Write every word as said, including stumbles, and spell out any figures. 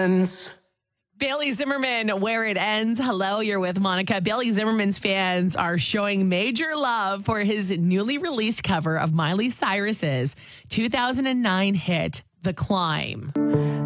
ends. Bailey Zimmerman, Where It Ends. Hello, you're with Monica. Bailey Zimmerman's fans are showing major love for his newly released cover of Miley Cyrus's two thousand nine hit, The Climb.